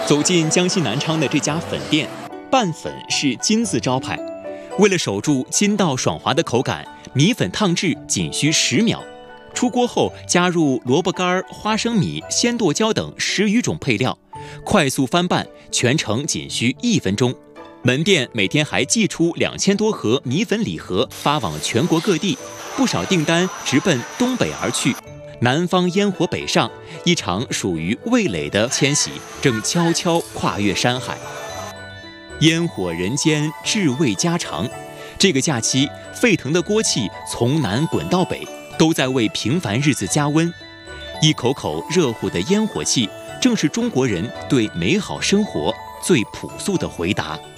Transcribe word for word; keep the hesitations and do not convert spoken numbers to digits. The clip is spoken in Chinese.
走进江西南昌的这家粉店，拌粉是金字招牌。为了守住筋道爽滑的口感，米粉烫制仅需十秒。出锅后加入萝卜干、花生米、鲜剁椒等十余种配料，快速翻拌，全程仅需一分钟。门店每天还寄出两千多盒米粉礼盒，发往全国各地，不少订单直奔东北而去。南方烟火北上，一场属于味蕾的迁徙正悄悄跨越山海。烟火人间，至味家常。这个假期，沸腾的锅气从南滚到北，都在为平凡日子加温。一口口热乎的烟火气，正是中国人对美好生活最朴素的回答。